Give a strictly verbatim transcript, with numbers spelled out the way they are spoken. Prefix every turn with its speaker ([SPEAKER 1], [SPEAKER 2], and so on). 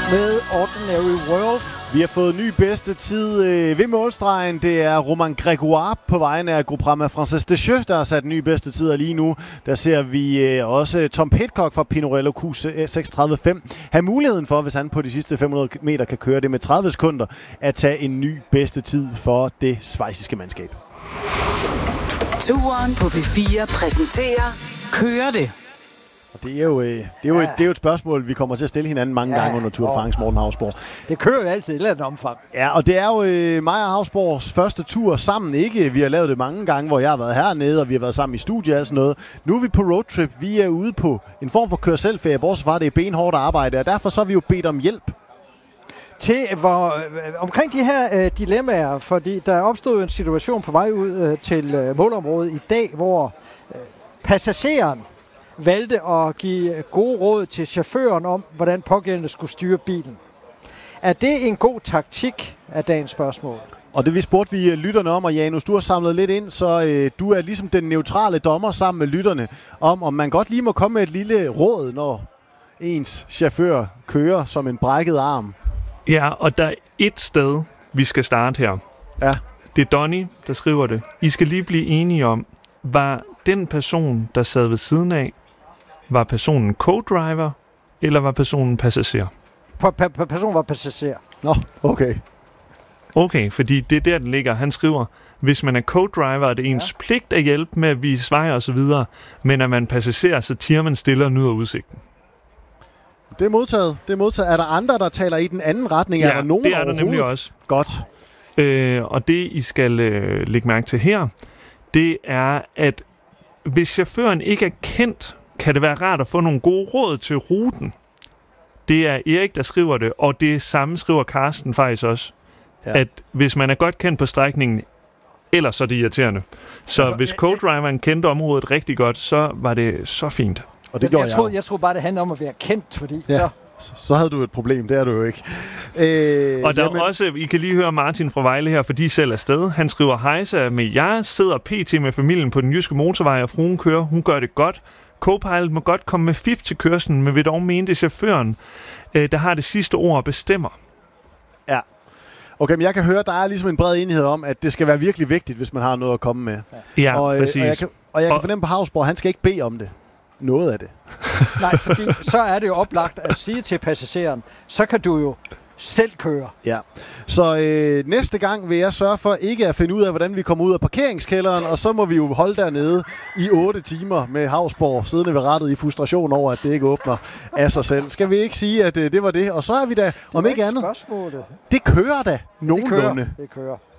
[SPEAKER 1] med Ordinary World.
[SPEAKER 2] Vi har fået ny bedste tid øh, ved målstregen. Det er Romain Grégoire på vegne af Groupama Frances Deschaux, der har sat ny bedste tid. Og lige nu, der ser vi øh, også Tom Pidcock fra Pinarello Q seksogtredive fem have muligheden for, hvis han på de sidste fem hundrede meter kan køre det med tredive sekunder, at tage en ny bedste tid for det schweiziske mandskab.
[SPEAKER 3] Turen på P fire præsenterer Kører det.
[SPEAKER 2] Og det er, jo, det, er jo, ja. et, det er jo et spørgsmål, vi kommer til at stille hinanden mange ja, gange under Tour de France, Morten Hausborg.
[SPEAKER 1] Det kører jo altid i et eller andet omfang.
[SPEAKER 2] Ja, og det er jo øh, mig og Hausborgs første tur sammen. Ikke, vi har lavet det mange gange, hvor jeg har været hernede, og vi har været sammen i studiet og sådan noget. Nu er vi på roadtrip. Vi er ude på en form for kør-selv-ferie. Bortset fra, det er benhårdt arbejde, og derfor så har vi jo bedt om hjælp.
[SPEAKER 1] Til hvor, øh, omkring de her øh, dilemmaer, fordi der opstod en situation på vej ud øh, til øh, målområdet i dag, hvor øh, passageren valgte at give gode råd til chaufføren om, hvordan pågældende skulle styre bilen. Er det en god taktik af dagens spørgsmål?
[SPEAKER 2] Og det vi spurgte vi lytterne om, og Janus, du har samlet lidt ind, så øh, du er ligesom den neutrale dommer sammen med lytterne, om om man godt lige må komme med et lille råd, når ens chauffør kører som en brækket arm.
[SPEAKER 4] Ja, og der er et sted, vi skal starte her.
[SPEAKER 2] Ja.
[SPEAKER 4] Det er Donny, der skriver det. I skal lige blive enige om, var den person, der sad ved siden af, var personen co-driver, eller var personen passager?
[SPEAKER 1] P- p- personen var passager.
[SPEAKER 2] Nå, okay.
[SPEAKER 4] Okay, fordi det er der, den ligger. Han skriver, hvis man er co-driver, er det ens ja. pligt at hjælpe med at vise vej og så videre, men er man passager, så tiger man stille og nyder udsigten.
[SPEAKER 2] Det er modtaget. Det er modtaget. Er der andre, der taler i den anden retning?
[SPEAKER 4] Ja,
[SPEAKER 2] er der nogen
[SPEAKER 4] det er der nemlig også.
[SPEAKER 2] Godt.
[SPEAKER 4] Øh, og det, I skal øh, lægge mærke til her, det er, at hvis chaufføren ikke er kendt, kan det være rart at få nogle gode råd til ruten. Det er Erik, der skriver det, og det samme skriver Carsten faktisk også. Ja. At hvis man er godt kendt på strækningen, ellers så er det irriterende. Så ja, hvis co-driveren kendte området rigtig godt, så var det så fint.
[SPEAKER 2] Og det gjorde
[SPEAKER 1] jeg. Troede, jeg troede bare, det handler om at være kendt, fordi
[SPEAKER 2] ja.
[SPEAKER 1] så...
[SPEAKER 2] Så havde du et problem, det er du jo ikke. Øh,
[SPEAKER 4] og der
[SPEAKER 2] jamen.
[SPEAKER 4] er også, I kan lige høre Martin fra Vejle her, for de selv er afsted. Han skriver, hejsa med jer, sidder pt. Med familien på den jyske motorvej, og fruen kører, hun gør det godt. Co-pilot må godt komme med fif til kørslen, men vil dog mene, det er chaufføren, øh, der har det sidste ord og bestemmer.
[SPEAKER 2] Ja. Okay, men jeg kan høre, der er ligesom en bred enighed om, at det skal være virkelig vigtigt, hvis man har noget at komme med.
[SPEAKER 4] Ja,
[SPEAKER 2] og, øh,
[SPEAKER 4] præcis.
[SPEAKER 2] Og jeg kan, og jeg kan fornemme på Hausborg, han skal ikke bede om det. Noget af det.
[SPEAKER 1] Nej, fordi så er det jo oplagt at sige til passageren, så kan du jo selv køre.
[SPEAKER 2] Ja. Så øh, næste gang vil jeg sørge for ikke at finde ud af, hvordan vi kommer ud af parkeringskælderen, og så må vi jo holde dernede i otte timer med Hausborg siddende ved rattet i frustration over, at det ikke åbner af sig selv. Skal vi ikke sige, at øh, det var det? Og så er vi da, om ikke andet,
[SPEAKER 1] spørgsmålet.
[SPEAKER 2] det kører da nogenlunde.
[SPEAKER 1] Det kører. Det kører.